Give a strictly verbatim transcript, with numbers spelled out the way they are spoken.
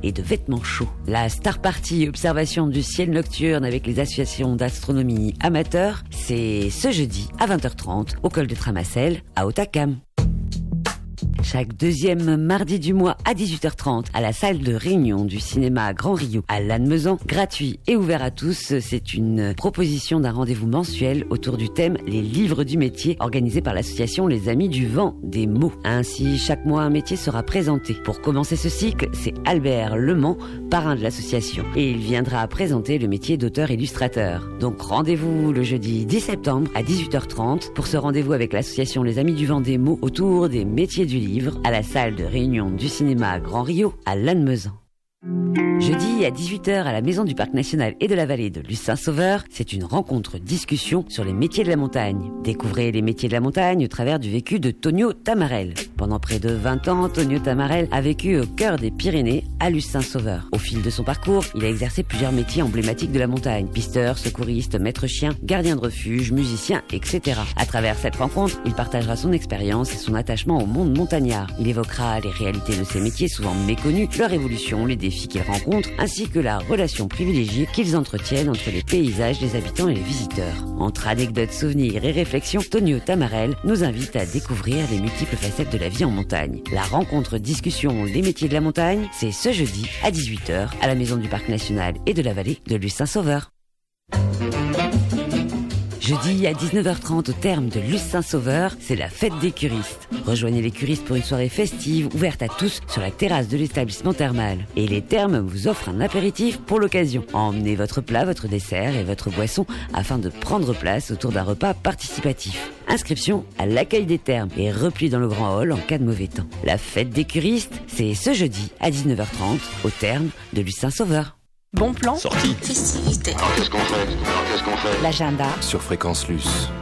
et de vêtements chauds. La Star Party observation du ciel nocturne avec les associations d'astronomie amateurs, c'est ce jeudi à vingt heures trente au col de Tramacelle à Hautacam. Chaque deuxième mardi du mois à dix-huit heures trente à la salle de réunion du cinéma Grand Rio à Lannemezan, gratuit et ouvert à tous, c'est une proposition d'un rendez-vous mensuel autour du thème Les livres du métier organisé par l'association Les Amis du Vent des Mots. Ainsi, chaque mois un métier sera présenté. Pour commencer ce cycle, c'est Albert Lemans, parrain de l'association, et il viendra présenter le métier d'auteur-illustrateur. Donc rendez-vous le jeudi dix septembre à dix-huit heures trente pour ce rendez-vous avec l'association Les Amis du Vent des Mots autour des métiers du livre à la salle de réunion du cinéma Grand Rio à Lannemezan. Jeudi à dix-huit heures à la Maison du Parc National et de la Vallée de Luce-Saint-Sauveur, c'est une rencontre-discussion sur les métiers de la montagne. Découvrez les métiers de la montagne au travers du vécu de Tonio Tamarel. Pendant près de vingt ans, Tonio Tamarel a vécu au cœur des Pyrénées, à Luce-Saint-Sauveur. Au fil de son parcours, il a exercé plusieurs métiers emblématiques de la montagne. Pisteur, secouriste, maître chien, gardien de refuge, musicien, et cetera. À travers cette rencontre, il partagera son expérience et son attachement au monde montagnard. Il évoquera les réalités de ces métiers souvent méconnus, leur évolution, les défis qu'ils rencontrent, ainsi que la relation privilégiée qu'ils entretiennent entre les paysages, les habitants et les visiteurs. Entre anecdotes, souvenirs et réflexions, Tonio Tamarel nous invite à découvrir les multiples facettes de la vie en montagne. La rencontre discussion Les métiers de la montagne, c'est ce jeudi à dix-huit heures à la Maison du Parc National et de la Vallée de Luce-Saint-Sauveur. Jeudi à dix-neuf heures trente au terme de Luce-Saint-Sauveur, c'est la fête des curistes. Rejoignez les curistes pour une soirée festive ouverte à tous sur la terrasse de l'établissement thermal. Et les thermes vous offrent un apéritif pour l'occasion. Emmenez votre plat, votre dessert et votre boisson afin de prendre place autour d'un repas participatif. Inscription à l'accueil des thermes et repli dans le grand hall en cas de mauvais temps. La fête des curistes, c'est ce jeudi à dix-neuf heures trente au terme de Luce-Saint-Sauveur. Bon plan. Sortie. Festivité. Alors qu'est-ce qu'on fait Alors qu'est-ce qu'on fait L'agenda. Sur Fréquence Luce.